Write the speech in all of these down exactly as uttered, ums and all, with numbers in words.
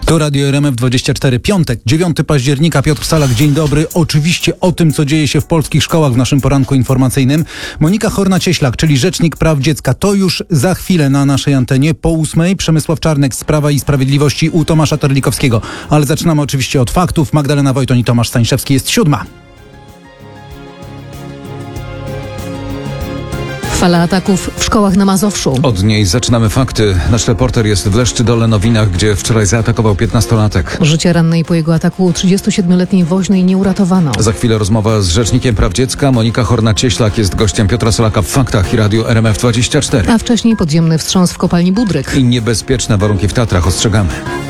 To Radio R M F dwadzieścia cztery, piątek, dziewiątego października, Piotr Salak, dzień dobry. Oczywiście o tym, co dzieje się w polskich szkołach w naszym poranku informacyjnym. Monika Horna-Cieślak, czyli Rzecznik Praw Dziecka, to już za chwilę na naszej antenie. Po ósmej Przemysław Czarnek z Prawa i Sprawiedliwości u Tomasza Terlikowskiego. Ale zaczynamy oczywiście od faktów. Magdalena Wojton i Tomasz Stańszewski. Jest siódma. Fala ataków w szkołach na Mazowszu. Od niej zaczynamy fakty. Nasz reporter jest w Leszczydole Nowinach, gdzie wczoraj zaatakował piętnastolatek. Życie rannej po jego ataku trzydziestosiedmioletniej woźnej nie uratowano. Za chwilę rozmowa z Rzecznikiem Praw Dziecka. Monika Horna-Cieślak jest gościem Piotra Salaka w Faktach i Radiu R M F dwadzieścia cztery. A wcześniej podziemny wstrząs w kopalni Budryk. I niebezpieczne warunki w Tatrach, ostrzegamy.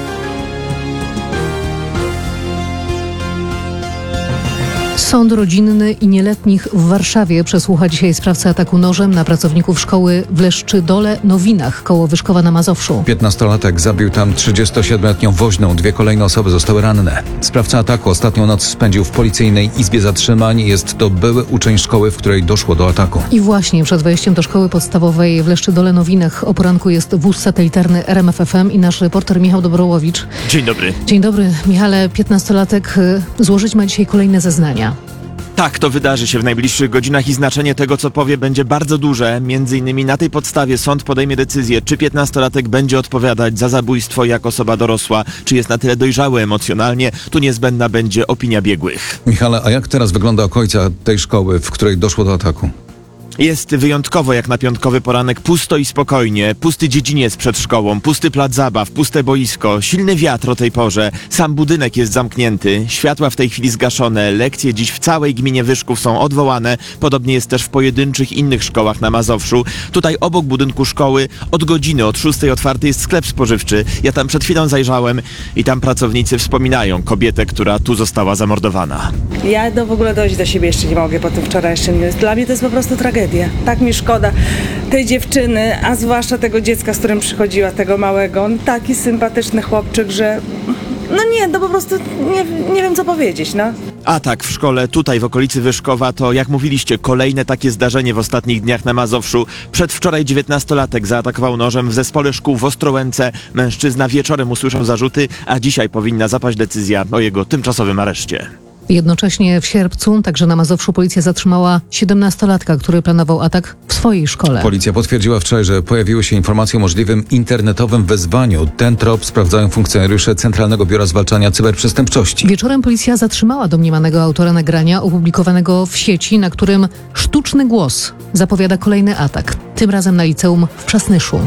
Sąd rodzinny i nieletnich w Warszawie przesłucha dzisiaj sprawcę ataku nożem na pracowników szkoły w Leszczydole Nowinach koło Wyszkowa na Mazowszu. piętnastolatek zabił tam trzydziestosiedmioletnią woźną. Dwie kolejne osoby zostały ranne. Sprawca ataku ostatnią noc spędził w policyjnej izbie zatrzymań. Jest to były uczeń szkoły, w której doszło do ataku. I właśnie przed wejściem do szkoły podstawowej w Leszczydole Nowinach o poranku jest wóz satelitarny R M F F M i nasz reporter Michał Dobrołowicz. Dzień dobry. Dzień dobry. Michale, piętnastolatek złożyć ma dzisiaj kolejne zeznania. Tak, to wydarzy się w najbliższych godzinach i znaczenie tego, co powie, będzie bardzo duże. Między innymi na tej podstawie sąd podejmie decyzję, czy piętnastolatek będzie odpowiadać za zabójstwo jak osoba dorosła, czy jest na tyle dojrzały emocjonalnie. Tu niezbędna będzie opinia biegłych. Michale, a jak teraz wygląda okolica tej szkoły, w której doszło do ataku? Jest wyjątkowo jak na piątkowy poranek, pusto i spokojnie, pusty dziedziniec przed szkołą, pusty plac zabaw, puste boisko, silny wiatr o tej porze, sam budynek jest zamknięty, światła w tej chwili zgaszone, lekcje dziś w całej gminie Wyszków są odwołane, podobnie jest też w pojedynczych innych szkołach na Mazowszu. Tutaj obok budynku szkoły od godziny, od szóstej otwarty jest sklep spożywczy. Ja tam przed chwilą zajrzałem i tam pracownicy wspominają kobietę, która tu została zamordowana. Ja do, w ogóle dojść do siebie jeszcze nie mogę po tym wczorajszym. Dla mnie to jest po prostu tragedia. Tak mi szkoda tej dziewczyny, a zwłaszcza tego dziecka, z którym przychodziła, tego małego. On taki sympatyczny chłopczyk, że no nie, no po prostu nie, nie wiem co powiedzieć, no. Atak w szkole tutaj w okolicy Wyszkowa to, jak mówiliście, kolejne takie zdarzenie w ostatnich dniach na Mazowszu. Przedwczoraj dziewiętnastolatek zaatakował nożem w zespole szkół w Ostrołęce. Mężczyzna wieczorem usłyszał zarzuty, a dzisiaj powinna zapaść decyzja o jego tymczasowym areszcie. Jednocześnie w sierpcu także na Mazowszu policja zatrzymała siedemnastolatka, który planował atak w swojej szkole. Policja potwierdziła wczoraj, że pojawiły się informacje o możliwym internetowym wezwaniu. Ten trop sprawdzają funkcjonariusze Centralnego Biura Zwalczania Cyberprzestępczości. Wieczorem policja zatrzymała domniemanego autora nagrania opublikowanego w sieci, na którym sztuczny głos zapowiada kolejny atak, tym razem na liceum w Przasnyszu.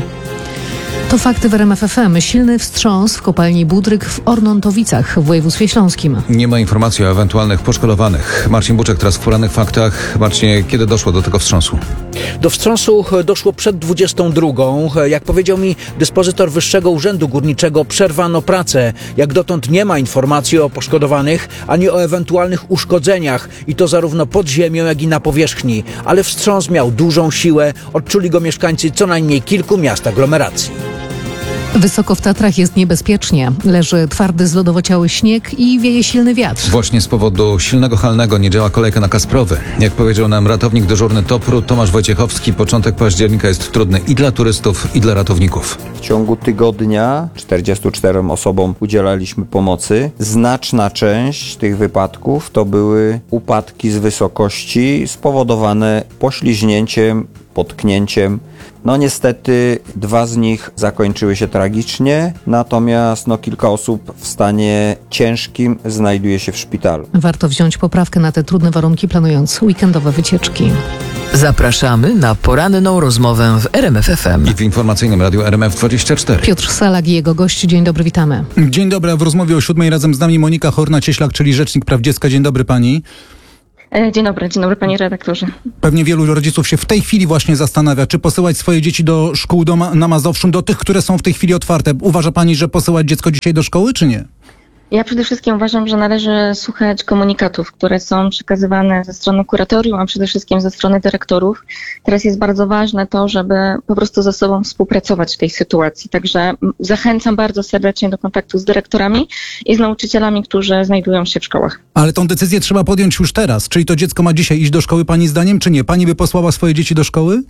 To fakty w R M F F M. Silny wstrząs w kopalni Budryk w Ornontowicach w województwie śląskim. Nie ma informacji o ewentualnych poszkodowanych. Marcin Buczek teraz w porannych faktach. Marcinie, kiedy doszło do tego wstrząsu? Do wstrząsu doszło przed dwudziestą drugą. Jak powiedział mi dyspozytor Wyższego Urzędu Górniczego, przerwano pracę. Jak dotąd nie ma informacji o poszkodowanych, ani o ewentualnych uszkodzeniach. I to zarówno pod ziemią, jak i na powierzchni. Ale wstrząs miał dużą siłę. Odczuli go mieszkańcy co najmniej kilku miast aglomeracji. Wysoko w Tatrach jest niebezpiecznie. Leży twardy, zlodowociały śnieg i wieje silny wiatr. Właśnie z powodu silnego halnego nie działa kolejka na Kasprowy. Jak powiedział nam ratownik dyżurny T O P R u Tomasz Wojciechowski, początek października jest trudny i dla turystów, i dla ratowników. W ciągu tygodnia czterdziestu czterem osobom udzielaliśmy pomocy. Znaczna część tych wypadków to były upadki z wysokości spowodowane pośliźnięciem, potknięciem. No niestety dwa z nich zakończyły się tragicznie, natomiast no, kilka osób w stanie ciężkim znajduje się w szpitalu. Warto wziąć poprawkę na te trudne warunki, planując weekendowe wycieczki. Zapraszamy na poranną rozmowę w R M F F M. I w informacyjnym Radiu R M F dwadzieścia cztery. Piotr Salak i jego gość. Dzień dobry, witamy. Dzień dobry, a w rozmowie o siódmej razem z nami Monika Horna-Cieślak, czyli Rzecznik Praw Dziecka. Dzień dobry pani. Dzień dobry, dzień dobry panie redaktorze. Pewnie wielu rodziców się w tej chwili właśnie zastanawia, czy posyłać swoje dzieci do szkół do ma- na Mazowszu, do tych, które są w tej chwili otwarte. Uważa pani, że posyłać dziecko dzisiaj do szkoły, czy nie? Ja przede wszystkim uważam, że należy słuchać komunikatów, które są przekazywane ze strony kuratorium, a przede wszystkim ze strony dyrektorów. Teraz jest bardzo ważne to, żeby po prostu ze sobą współpracować w tej sytuacji. Także zachęcam bardzo serdecznie do kontaktu z dyrektorami i z nauczycielami, którzy znajdują się w szkołach. Ale tą decyzję trzeba podjąć już teraz. Czyli to dziecko ma dzisiaj iść do szkoły pani zdaniem, czy nie? Pani by posłała swoje dzieci do szkoły?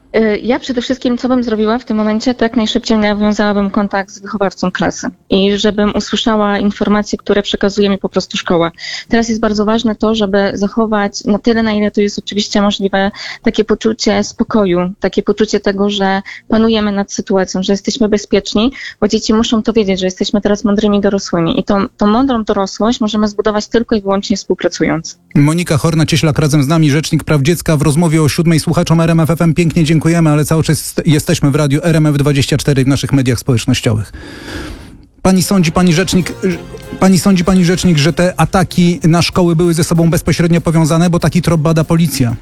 Ja przede wszystkim, co bym zrobiła w tym momencie, to jak najszybciej nawiązałabym kontakt z wychowawcą klasy i żebym usłyszała informacje, które przekazuje mi po prostu szkoła. Teraz jest bardzo ważne to, żeby zachować na tyle, na ile to jest oczywiście możliwe, takie poczucie spokoju, takie poczucie tego, że panujemy nad sytuacją, że jesteśmy bezpieczni, bo dzieci muszą to wiedzieć, że jesteśmy teraz mądrymi dorosłymi i tą, tą mądrą dorosłość możemy zbudować tylko i wyłącznie współpracując. Monika Horna-Cieślak razem z nami, rzecznik praw dziecka, w rozmowie o siódmej słuchaczom R M F F M. Pięknie dziękujemy, ale cały czas jesteśmy w radiu R M F dwadzieścia cztery w naszych mediach społecznościowych. Pani sądzi, pani rzecznik, pani sądzi, pani rzecznik, że te ataki na szkoły były ze sobą bezpośrednio powiązane, bo taki trop bada policja.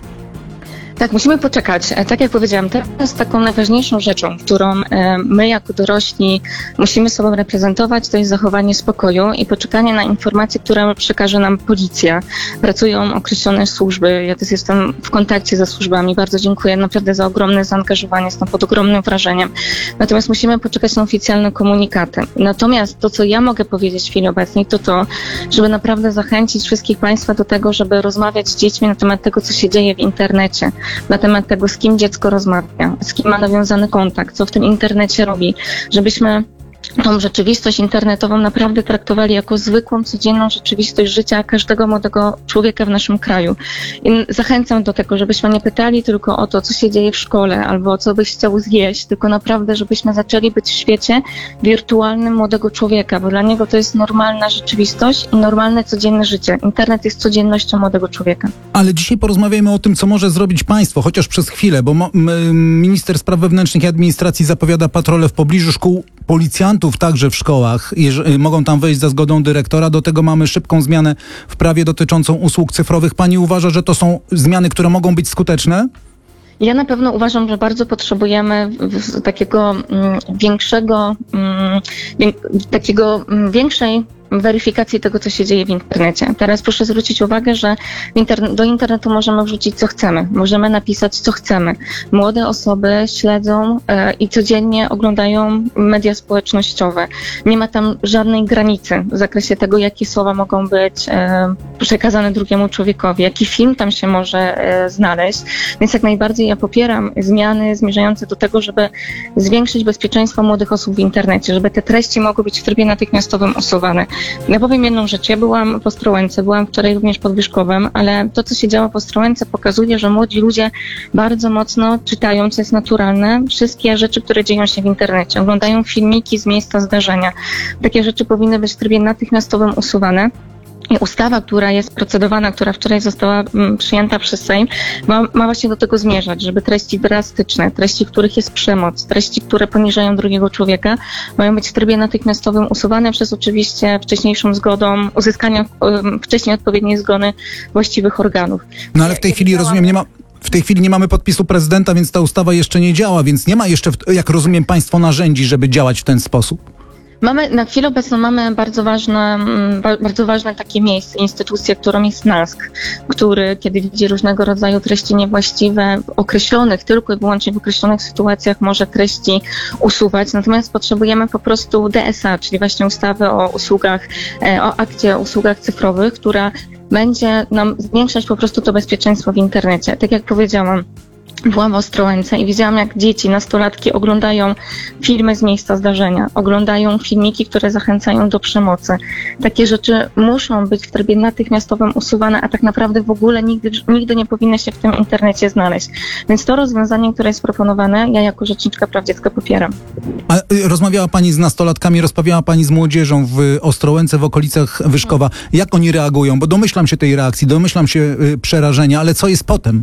Tak, musimy poczekać. Tak jak powiedziałam, teraz taką najważniejszą rzeczą, którą my jako dorośli musimy sobą reprezentować, to jest zachowanie spokoju i poczekanie na informacje, które przekaże nam policja. Pracują określone służby. Ja też jestem w kontakcie ze służbami. Bardzo dziękuję naprawdę za ogromne zaangażowanie. Jestem pod ogromnym wrażeniem. Natomiast musimy poczekać na oficjalne komunikaty. Natomiast to, co ja mogę powiedzieć w chwili obecnej, to to, żeby naprawdę zachęcić wszystkich Państwa do tego, żeby rozmawiać z dziećmi na temat tego, co się dzieje w internecie. Na temat tego, z kim dziecko rozmawia, z kim ma nawiązany kontakt, co w tym internecie robi, żebyśmy tą rzeczywistość internetową naprawdę traktowali jako zwykłą, codzienną rzeczywistość życia każdego młodego człowieka w naszym kraju. I zachęcam do tego, żebyśmy nie pytali tylko o to, co się dzieje w szkole, albo co byś chciał zjeść, tylko naprawdę, żebyśmy zaczęli być w świecie wirtualnym młodego człowieka, bo dla niego to jest normalna rzeczywistość i normalne, codzienne życie. Internet jest codziennością młodego człowieka. Ale dzisiaj porozmawiajmy o tym, co może zrobić państwo, chociaż przez chwilę, bo mo- m- minister spraw wewnętrznych i administracji zapowiada patrole w pobliżu szkół, policjantów także w szkołach. Jeż- mogą tam wejść za zgodą dyrektora. Do tego mamy szybką zmianę w prawie dotyczącą usług cyfrowych. Pani uważa, że to są zmiany, które mogą być skuteczne? Ja na pewno uważam, że bardzo potrzebujemy w, w, takiego mm, większego, mm, wiek, takiego mm, większej weryfikacji tego, co się dzieje w internecie. Teraz proszę zwrócić uwagę, że interne- do internetu możemy wrzucić, co chcemy. Możemy napisać, co chcemy. Młode osoby śledzą e, i codziennie oglądają media społecznościowe. Nie ma tam żadnej granicy w zakresie tego, jakie słowa mogą być e, przekazane drugiemu człowiekowi, jaki film tam się może e, znaleźć. Więc jak najbardziej ja popieram zmiany zmierzające do tego, żeby zwiększyć bezpieczeństwo młodych osób w internecie, żeby te treści mogły być w trybie natychmiastowym usuwane. Ja powiem jedną rzecz. Ja byłam w Ostrołęce, byłam wczoraj również pod Wierzchowem, ale to, co się działo w Ostrołęce, pokazuje, że młodzi ludzie bardzo mocno czytają, co jest naturalne, wszystkie rzeczy, które dzieją się w internecie. Oglądają filmiki z miejsca zdarzenia. Takie rzeczy powinny być w trybie natychmiastowym usuwane. I ustawa, która jest procedowana, która wczoraj została mm, przyjęta przez Sejm, ma, ma właśnie do tego zmierzać, żeby treści drastyczne, treści, w których jest przemoc, treści, które poniżają drugiego człowieka, mają być w trybie natychmiastowym usuwane przez oczywiście wcześniejszą zgodą, uzyskania um, wcześniej odpowiedniej zgody właściwych organów. No ale w tej chwili, rozumiem, nie ma... W tej chwili nie mamy podpisu prezydenta, więc ta ustawa jeszcze nie działa, więc nie ma jeszcze, jak rozumiem, państwo narzędzi, żeby działać w ten sposób. Mamy, na chwilę obecną mamy bardzo ważne, bardzo ważne takie miejsce, instytucję, którą jest NASK, który, kiedy widzi różnego rodzaju treści niewłaściwe, w określonych, tylko i wyłącznie w określonych sytuacjach może treści usuwać. Natomiast potrzebujemy po prostu D S A, czyli właśnie ustawy o usługach, o akcie o usługach cyfrowych, która będzie nam zwiększać po prostu to bezpieczeństwo w internecie. Tak jak powiedziałam, byłam w Ostrołęce i widziałam, jak dzieci, nastolatki oglądają filmy z miejsca zdarzenia, oglądają filmiki, które zachęcają do przemocy. Takie rzeczy muszą być w trybie natychmiastowym usuwane, a tak naprawdę w ogóle nigdy, nigdy nie powinny się w tym internecie znaleźć. Więc to rozwiązanie, które jest proponowane, ja jako rzeczniczka praw dziecka popieram. A rozmawiała pani z nastolatkami, rozmawiała pani z młodzieżą w Ostrołęce, w okolicach Wyszkowa. Jak oni reagują? Bo domyślam się tej reakcji, domyślam się y, przerażenia, ale co jest potem?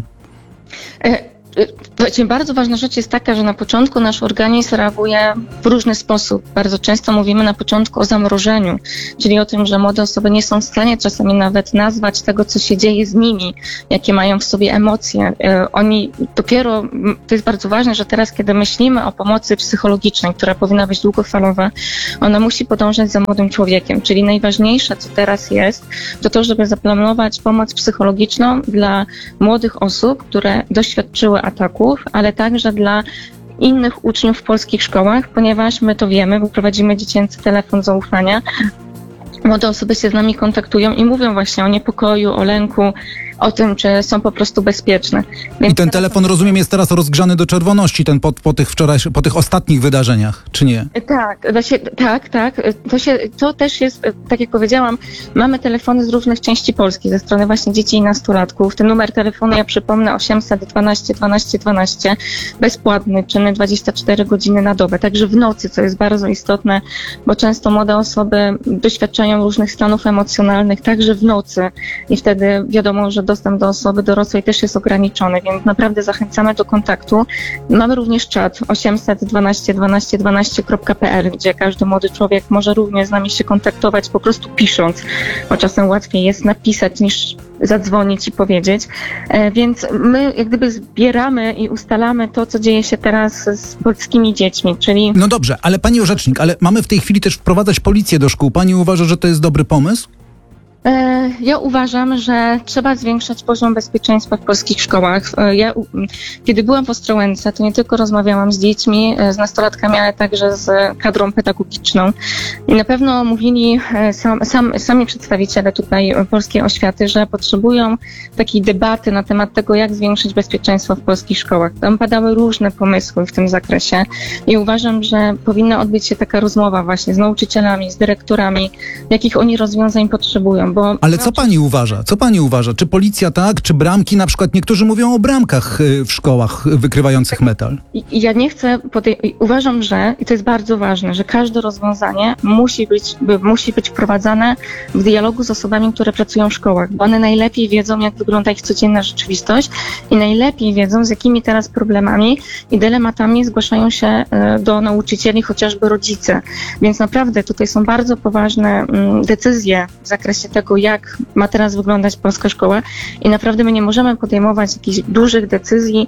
E- Bardzo ważna rzecz jest taka, że na początku nasz organizm reaguje w różny sposób. Bardzo często mówimy na początku o zamrożeniu, czyli o tym, że młode osoby nie są w stanie czasami nawet nazwać tego, co się dzieje z nimi, jakie mają w sobie emocje. Oni dopiero, to jest bardzo ważne, że teraz, kiedy myślimy o pomocy psychologicznej, która powinna być długofalowa, ona musi podążać za młodym człowiekiem, czyli najważniejsze, co teraz jest, to to, żeby zaplanować pomoc psychologiczną dla młodych osób, które doświadczyły ataków, ale także dla innych uczniów w polskich szkołach, ponieważ my to wiemy, bo prowadzimy dziecięcy telefon zaufania. Młode osoby się z nami kontaktują i mówią właśnie o niepokoju, o lęku, o tym, czy są po prostu bezpieczne. Więc I ten telefon, rozumiem, jest teraz rozgrzany do czerwoności ten po, po tych wczorajszych, po tych ostatnich wydarzeniach, czy nie? Tak, to się, tak, tak. To, się, to też jest, tak jak powiedziałam, mamy telefony z różnych części Polski, ze strony właśnie dzieci i nastolatków. Ten numer telefonu, ja przypomnę, osiemset dwanaście dwanaście dwanaście, bezpłatny, czynny dwadzieścia cztery godziny na dobę, także w nocy, co jest bardzo istotne, bo często młode osoby doświadczają różnych stanów emocjonalnych, także w nocy i wtedy wiadomo, że dostęp do osoby dorosłej też jest ograniczony, więc naprawdę zachęcamy do kontaktu. Mamy również czat osiemset dwanaście dwanaście dwanaście kropka p l, gdzie każdy młody człowiek może również z nami się kontaktować, po prostu pisząc, bo czasem łatwiej jest napisać niż zadzwonić i powiedzieć. E, więc my jak gdyby zbieramy i ustalamy to, co dzieje się teraz z polskimi dziećmi, czyli... No dobrze, ale pani orzecznik, ale mamy w tej chwili też wprowadzać policję do szkół. Pani uważa, że to jest dobry pomysł? Ja uważam, że trzeba zwiększać poziom bezpieczeństwa w polskich szkołach. Ja, kiedy byłam w Ostrołęce, to nie tylko rozmawiałam z dziećmi, z nastolatkami, ale także z kadrą pedagogiczną. I na pewno mówili sam, sam, sami przedstawiciele tutaj polskiej oświaty, że potrzebują takiej debaty na temat tego, jak zwiększyć bezpieczeństwo w polskich szkołach. Tam padały różne pomysły w tym zakresie i uważam, że powinna odbyć się taka rozmowa właśnie z nauczycielami, z dyrektorami, jakich oni rozwiązań potrzebują. Bo Ale co pani uważa? Co pani uważa? Czy policja tak, czy bramki? Na przykład niektórzy mówią o bramkach w szkołach wykrywających metal. I ja nie chcę, podej- uważam, że, i to jest bardzo ważne, że każde rozwiązanie musi być, musi być wprowadzane w dialogu z osobami, które pracują w szkołach, bo one najlepiej wiedzą, jak wygląda ich codzienna rzeczywistość i najlepiej wiedzą, z jakimi teraz problemami i dylematami zgłaszają się do nauczycieli, chociażby rodzice. Więc naprawdę tutaj są bardzo poważne decyzje w zakresie tego, jak ma teraz wyglądać polska szkoła i naprawdę my nie możemy podejmować jakichś dużych decyzji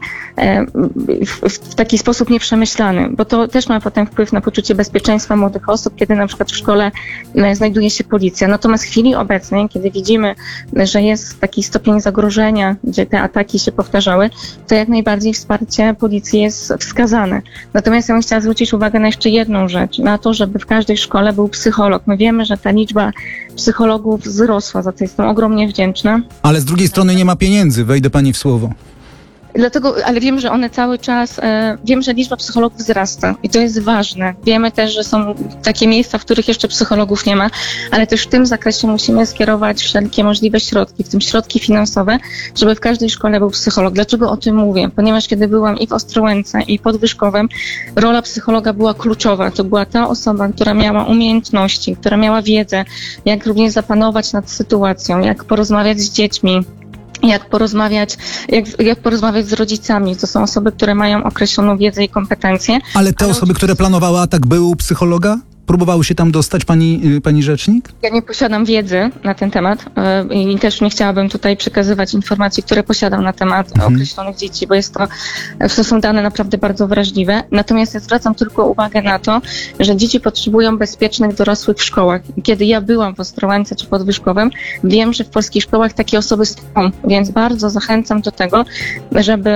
w, w taki sposób nieprzemyślany, bo to też ma potem wpływ na poczucie bezpieczeństwa młodych osób, kiedy na przykład w szkole znajduje się policja. Natomiast w chwili obecnej, kiedy widzimy, że jest taki stopień zagrożenia, gdzie te ataki się powtarzały, to jak najbardziej wsparcie policji jest wskazane. Natomiast ja bym chciała zwrócić uwagę na jeszcze jedną rzecz, na to, żeby w każdej szkole był psycholog. My wiemy, że ta liczba psychologów wzrosła, za co jestem ogromnie wdzięczna. Ale z drugiej strony nie ma pieniędzy, wejdę pani w słowo. Dlatego, ale wiem, że one cały czas, e, wiem, że liczba psychologów wzrasta i to jest ważne. Wiemy też, że są takie miejsca, w których jeszcze psychologów nie ma, ale też w tym zakresie musimy skierować wszelkie możliwe środki, w tym środki finansowe, żeby w każdej szkole był psycholog. Dlaczego o tym mówię? Ponieważ kiedy byłam i w Ostrołęce, i pod Wyszkowem, rola psychologa była kluczowa. To była ta osoba, która miała umiejętności, która miała wiedzę, jak również zapanować nad sytuacją, jak porozmawiać z dziećmi, jak porozmawiać, jak, jak porozmawiać z rodzicami. To są osoby, które mają określoną wiedzę i kompetencje. Ale te osoby, które planowały atak, były u psychologa? Próbowały się tam dostać, pani, pani rzecznik? Ja nie posiadam wiedzy na ten temat yy, i też nie chciałabym tutaj przekazywać informacji, które posiadam na temat mhm. określonych dzieci, bo jest to, to są dane naprawdę bardzo wrażliwe. Natomiast ja zwracam tylko uwagę na to, że dzieci potrzebują bezpiecznych dorosłych w szkołach. Kiedy ja byłam w Ostrołęce czy pod Wyszkowem, wiem, że w polskich szkołach takie osoby są, więc bardzo zachęcam do tego, żeby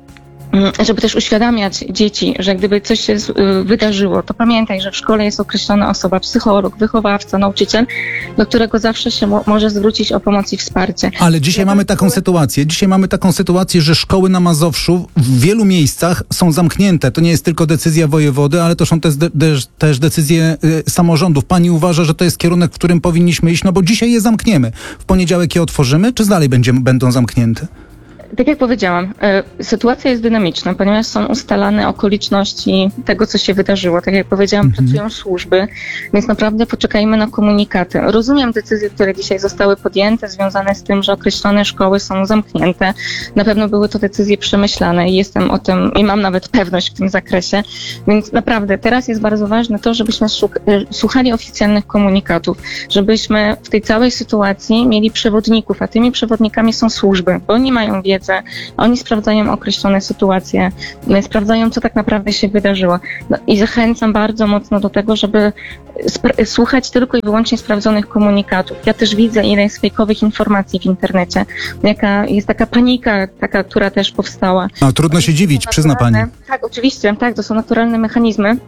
żeby też uświadamiać dzieci, że gdyby coś się wydarzyło, to pamiętaj, że w szkole jest określona osoba, psycholog, wychowawca, nauczyciel, do którego zawsze się mo- może zwrócić o pomoc i wsparcie. Ale dzisiaj mamy taką sytuację, dzisiaj mamy taką sytuację, że szkoły na Mazowszu w wielu miejscach są zamknięte. To nie jest tylko decyzja wojewody, ale to są też, de- de- też decyzje y, samorządów. Pani uważa, że to jest kierunek, w którym powinniśmy iść? No bo dzisiaj je zamkniemy. W poniedziałek je otworzymy, czy dalej będziemy, będą zamknięte? Tak jak powiedziałam, y, sytuacja jest dynamiczna, ponieważ są ustalane okoliczności tego, co się wydarzyło. Tak jak powiedziałam, mhm. pracują służby, więc naprawdę poczekajmy na komunikaty. Rozumiem decyzje, które dzisiaj zostały podjęte, związane z tym, że określone szkoły są zamknięte. Na pewno były to decyzje przemyślane i jestem o tym, i mam nawet pewność w tym zakresie. Więc naprawdę teraz jest bardzo ważne to, żebyśmy szuk- słuchali oficjalnych komunikatów, żebyśmy w tej całej sytuacji mieli przewodników, a tymi przewodnikami są służby, bo oni mają wiedzę, oni sprawdzają określone sytuacje, sprawdzają, co tak naprawdę się wydarzyło. No i zachęcam bardzo mocno do tego, żeby spra- słuchać tylko i wyłącznie sprawdzonych komunikatów. Ja też widzę, ile jest fejkowych informacji w internecie, jaka jest taka panika, taka, która też powstała. No, trudno się dziwić, przyzna pani. Tak, oczywiście, tak, to są naturalne mechanizmy.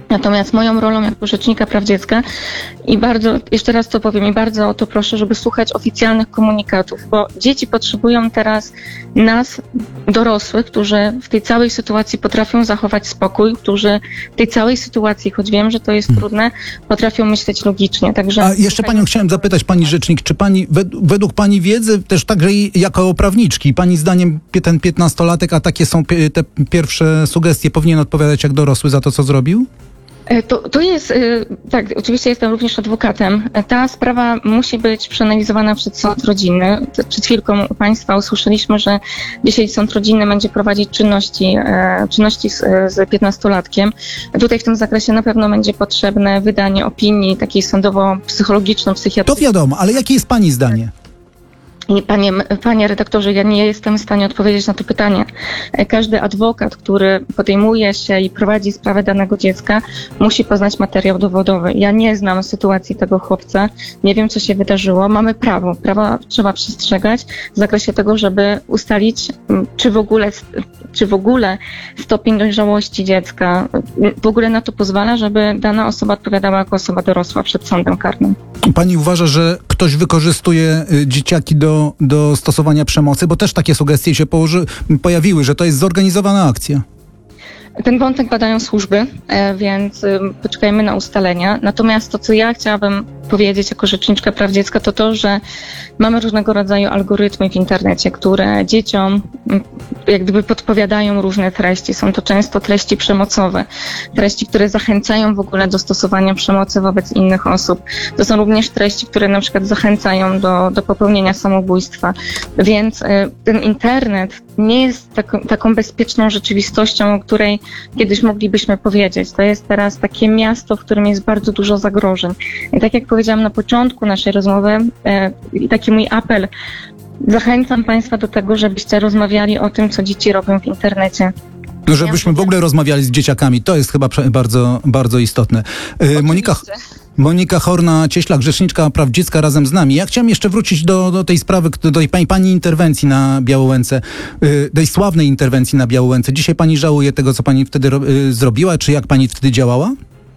Natomiast moją rolą jako rzecznika praw dziecka i bardzo, jeszcze raz to powiem, i bardzo o to proszę, żeby słuchać oficjalnych komunikatów, bo dzieci potrzebują teraz nas, dorosłych, którzy w tej całej sytuacji potrafią zachować spokój, którzy w tej całej sytuacji, choć wiem, że to jest trudne, potrafią myśleć logicznie. Także A jeszcze panią chciałem zapytać, pani rzecznik, czy pani, wed- według pani wiedzy, też także i jako prawniczki, pani zdaniem pie- ten piętnastolatek, a takie są pie- te pierwsze sugestie, powinien odpowiadać jak dorosły za to, co zrobił? To, to jest, tak, oczywiście jestem również adwokatem. Ta sprawa musi być przeanalizowana przez sąd rodzinny. Przed chwilką u Państwa usłyszeliśmy, że dzisiaj sąd rodzinny będzie prowadzić czynności, czynności z, z piętnastolatkiem. Tutaj w tym zakresie na pewno będzie potrzebne wydanie opinii takiej sądowo-psychologiczno-psychiatrycznej. To wiadomo, ale jakie jest pani zdanie? I panie, panie redaktorze, ja nie jestem w stanie odpowiedzieć na to pytanie. Każdy adwokat, który podejmuje się i prowadzi sprawę danego dziecka, musi poznać materiał dowodowy. Ja nie znam sytuacji tego chłopca, nie wiem, co się wydarzyło. Mamy prawo, prawa trzeba przestrzegać w zakresie tego, żeby ustalić, czy w ogóle, czy w ogóle stopień dojrzałości dziecka w ogóle na to pozwala, żeby dana osoba odpowiadała jako osoba dorosła przed sądem karnym. Pani uważa, że ktoś wykorzystuje y, dzieciaki do, do stosowania przemocy? Bo też takie sugestie się położy, pojawiły, że to jest zorganizowana akcja. Ten wątek badają służby, więc poczekajmy na ustalenia. Natomiast to, co ja chciałabym powiedzieć jako rzeczniczka praw dziecka, to to, że mamy różnego rodzaju algorytmy w internecie, które dzieciom jak gdyby podpowiadają różne treści. Są to często treści przemocowe, treści, które zachęcają w ogóle do stosowania przemocy wobec innych osób. To są również treści, które na przykład zachęcają do, do popełnienia samobójstwa. Więc ten internet nie jest taką, taką bezpieczną rzeczywistością, o której kiedyś moglibyśmy powiedzieć. To jest teraz takie miasto, w którym jest bardzo dużo zagrożeń. I tak jak powiedziałam na początku naszej rozmowy, e, i taki mój apel, zachęcam Państwa do tego, żebyście rozmawiali o tym, co dzieci robią w internecie. No, żebyśmy w ogóle rozmawiali z dzieciakami, to jest chyba prze- bardzo, bardzo istotne. E, Monika, Monika Horna-Cieślak, rzeczniczka praw dziecka razem z nami. Ja chciałem jeszcze wrócić do, do tej sprawy, do tej pani, pani interwencji na Białołęce, y, tej sławnej interwencji na Białołęce. Dzisiaj pani żałuje tego, co pani wtedy ro, y, zrobiła, czy jak pani wtedy działała?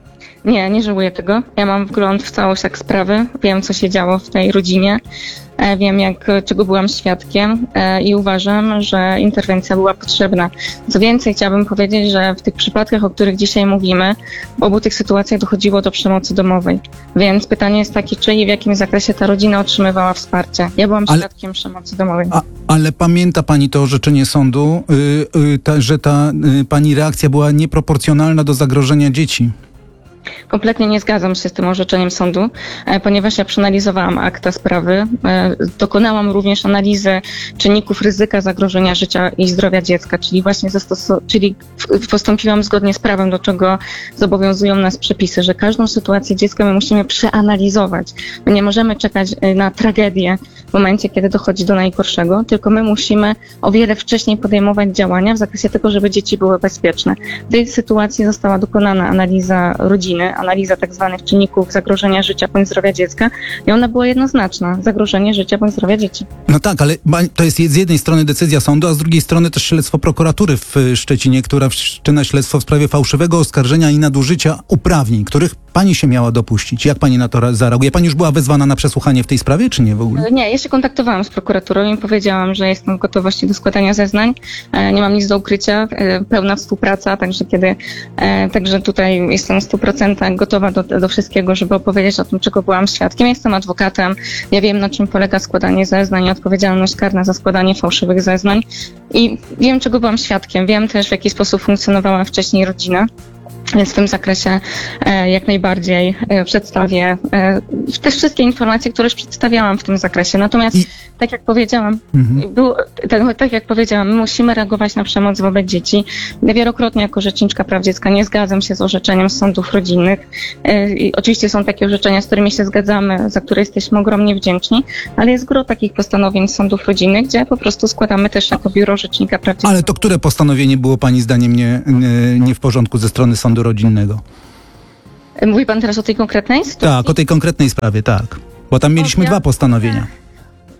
Nie, nie żałuję tego. Ja mam wgląd w całość tak sprawy. Wiem, co się działo w tej rodzinie. Wiem, jak, czego byłam świadkiem i uważam, że interwencja była potrzebna. Co więcej, chciałabym powiedzieć, że w tych przypadkach, o których dzisiaj mówimy, w obu tych sytuacjach dochodziło do przemocy domowej. Więc pytanie jest takie, czy i w jakim zakresie ta rodzina otrzymywała wsparcie. Ja byłam Ale... świadkiem przemocy domowej. A, ale pamięta pani to orzeczenie sądu, y, y, ta, że ta y, pani reakcja była nieproporcjonalna do zagrożenia dzieci? Kompletnie nie zgadzam się z tym orzeczeniem sądu, ponieważ ja przeanalizowałam akta sprawy, dokonałam również analizy czynników ryzyka zagrożenia życia i zdrowia dziecka, czyli właśnie zastos- czyli postąpiłam zgodnie z prawem, do czego zobowiązują nas przepisy, że każdą sytuację dziecka my musimy przeanalizować. My nie możemy czekać na tragedię w momencie, kiedy dochodzi do najgorszego, tylko my musimy o wiele wcześniej podejmować działania w zakresie tego, żeby dzieci były bezpieczne. W tej sytuacji została dokonana analiza rodziny, analiza tak zwanych czynników zagrożenia życia bądź zdrowia dziecka i ona była jednoznaczna. Zagrożenie życia bądź zdrowia dzieci. No tak, ale to jest z jednej strony decyzja sądu, a z drugiej strony też śledztwo prokuratury w Szczecinie, która wszczyna śledztwo w sprawie fałszywego oskarżenia i nadużycia uprawnień, których pani się miała dopuścić. Jak pani na to zareaguje? Pani już była wezwana na przesłuchanie w tej sprawie, czy nie w ogóle? Nie, ja się kontaktowałam z prokuraturą i powiedziałam, że jestem w gotowości do składania zeznań. Nie mam nic do ukrycia, pełna współpraca, także kiedy, także tutaj jestem w stu procentach gotowa do, do wszystkiego, żeby opowiedzieć o tym, czego byłam świadkiem. Jestem adwokatem, ja wiem, na czym polega składanie zeznań i odpowiedzialność karna za składanie fałszywych zeznań i wiem, czego byłam świadkiem. Wiem też, w jaki sposób funkcjonowała wcześniej rodzina. Więc w tym zakresie e, jak najbardziej e, przedstawię e, te wszystkie informacje, które już przedstawiałam w tym zakresie. Natomiast, I... tak jak powiedziałam, mhm. był, tak, tak jak powiedziałam, my musimy reagować na przemoc wobec dzieci. Ja wielokrotnie jako rzeczniczka praw dziecka nie zgadzam się z orzeczeniem sądów rodzinnych. E, i oczywiście są takie orzeczenia, z którymi się zgadzamy, za które jesteśmy ogromnie wdzięczni, ale jest gro takich postanowień sądów rodzinnych, gdzie po prostu składamy też jako biuro rzecznika praw dziecka. Ale to które postanowienie było pani zdaniem nie, nie, nie w porządku ze strony sądu rodzinnego? Mówi pan teraz o tej konkretnej sytuacji? Tak, o tej konkretnej sprawie, tak. Bo tam mieliśmy dwa postanowienia.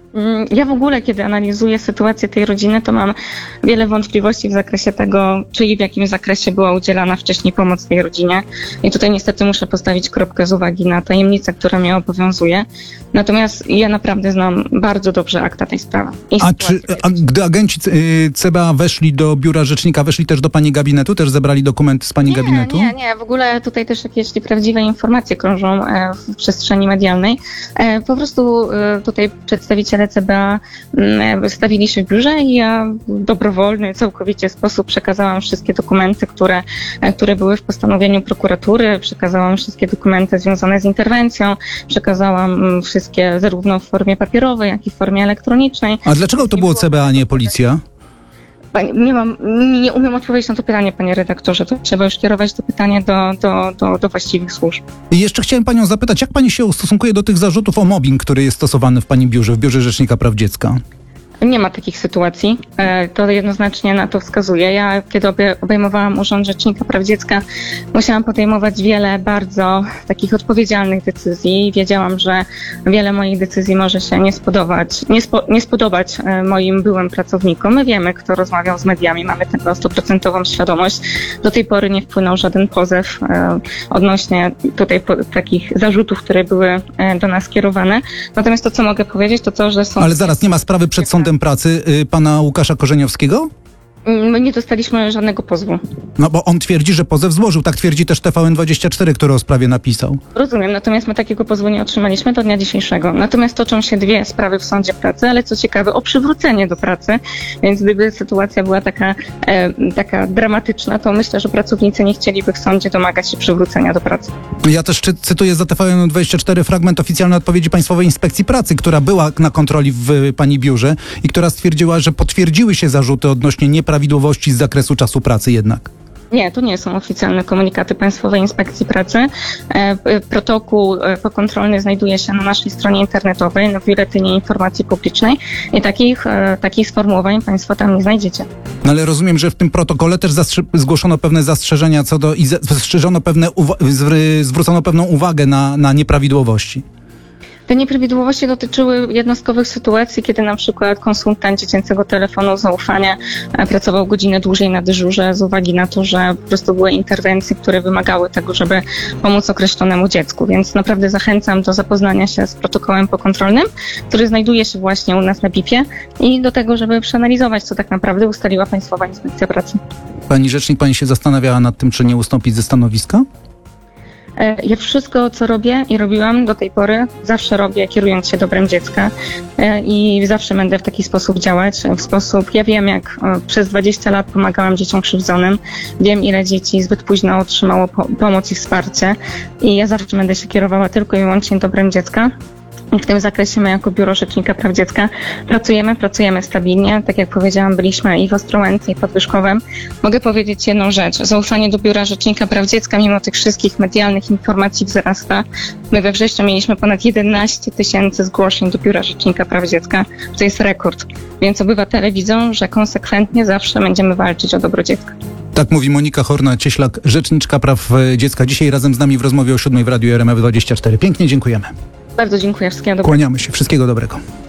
Ja w ogóle, kiedy analizuję sytuację tej rodziny, to mam wiele wątpliwości w zakresie tego, czy i w jakim zakresie była udzielana wcześniej pomoc tej rodzinie. I tutaj niestety muszę postawić kropkę z uwagi na tajemnicę, która mnie obowiązuje. Natomiast ja naprawdę znam bardzo dobrze akta tej sprawy. I A czy a, gdy agenci y, C B A weszli do biura rzecznika, weszli też do pani gabinetu, też zebrali dokumenty z pani nie, gabinetu? Nie, nie, w ogóle tutaj też jakieś nieprawdziwe informacje krążą e, w przestrzeni medialnej. E, po prostu e, tutaj przedstawiciele C B A m, wystawili się w biurze i ja w dobrowolny, całkowicie sposób przekazałam wszystkie dokumenty, które, e, które były w postanowieniu prokuratury, przekazałam wszystkie dokumenty związane z interwencją, przekazałam m, wszystkie zarówno w formie papierowej, jak i w formie elektronicznej. A dlaczego to było C B A, a nie policja? Panie, nie mam, nie umiem odpowiedzieć na to pytanie, panie redaktorze. To trzeba już kierować to pytanie do, do, do, do właściwych służb. I jeszcze chciałem panią zapytać, jak pani się ustosunkuje do tych zarzutów o mobbing, który jest stosowany w pani biurze, w biurze Rzecznika Praw Dziecka? Nie ma takich sytuacji. To jednoznacznie na to wskazuje. Ja, kiedy obejmowałam Urząd Rzecznika Praw Dziecka, musiałam podejmować wiele bardzo takich odpowiedzialnych decyzji. Wiedziałam, że wiele moich decyzji może się nie spodobać, nie, spo, nie spodobać moim byłym pracownikom. My wiemy, kto rozmawiał z mediami, mamy tego stuprocentową świadomość. Do tej pory nie wpłynął żaden pozew odnośnie tutaj po, takich zarzutów, które były do nas kierowane. Natomiast to, co mogę powiedzieć, to to, że są... Ale zaraz, nie ma sprawy przed sądem pracy y, pana Łukasza Korzeniowskiego? My nie dostaliśmy żadnego pozwu. No bo on twierdzi, że pozew złożył. Tak twierdzi też T V N dwadzieścia cztery, który o sprawie napisał. Rozumiem, natomiast my takiego pozwu nie otrzymaliśmy do dnia dzisiejszego. Natomiast toczą się dwie sprawy w sądzie pracy, ale co ciekawe, o przywrócenie do pracy. Więc gdyby sytuacja była taka, e, taka dramatyczna, to myślę, że pracownicy nie chcieliby w sądzie domagać się przywrócenia do pracy. Ja też czy, cytuję za T V N dwadzieścia cztery fragment oficjalnej odpowiedzi Państwowej Inspekcji Pracy, która była na kontroli w pani biurze i która stwierdziła, że potwierdziły się zarzuty odnośnie nieprawidłowości z zakresu czasu pracy jednak. Nie, to nie są oficjalne komunikaty Państwowej Inspekcji Pracy. E, protokół e, pokontrolny znajduje się na naszej stronie internetowej, w Biuletynie Informacji Publicznej i takich, e, takich sformułowań Państwo tam nie znajdziecie. No ale rozumiem, że w tym protokole też zastrze- zgłoszono pewne zastrzeżenia co do i zastrzeżono pewne uwa- zwr- zwrócono pewną uwagę na, na nieprawidłowości. Te nieprawidłowości dotyczyły jednostkowych sytuacji, kiedy na przykład konsultant dziecięcego telefonu zaufania pracował godzinę dłużej na dyżurze z uwagi na to, że po prostu były interwencje, które wymagały tego, żeby pomóc określonemu dziecku. Więc naprawdę zachęcam do zapoznania się z protokołem pokontrolnym, który znajduje się właśnie u nas na B I P-ie i do tego, żeby przeanalizować, co tak naprawdę ustaliła Państwowa Inspekcja Pracy. Pani rzecznik, pani się zastanawiała nad tym, czy nie ustąpić ze stanowiska? Ja wszystko, co robię i robiłam do tej pory, zawsze robię kierując się dobrem dziecka i zawsze będę w taki sposób działać. W sposób, ja wiem, jak przez dwadzieścia lat pomagałam dzieciom krzywdzonym, wiem, ile dzieci zbyt późno otrzymało po- pomoc i wsparcie i ja zawsze będę się kierowała tylko i wyłącznie dobrem dziecka. W tym zakresie my jako Biuro Rzecznika Praw Dziecka pracujemy, pracujemy stabilnie. Tak jak powiedziałam, byliśmy i w Ostrołęce, i pod Wyszkowem. Mogę powiedzieć jedną rzecz. Zaufanie do Biura Rzecznika Praw Dziecka mimo tych wszystkich medialnych informacji wzrasta. My we wrześniu mieliśmy ponad jedenaście tysięcy zgłoszeń do Biura Rzecznika Praw Dziecka. To jest rekord. Więc obywatele widzą, że konsekwentnie zawsze będziemy walczyć o dobro dziecka. Tak mówi Monika Horna-Cieślak, Rzeczniczka Praw Dziecka. Dzisiaj razem z nami w rozmowie o siódmej w Radiu R M F dwadzieścia cztery. Pięknie dziękujemy. Bardzo dziękuję. Wszystkiego dobrego. Kłaniamy się. Wszystkiego dobrego.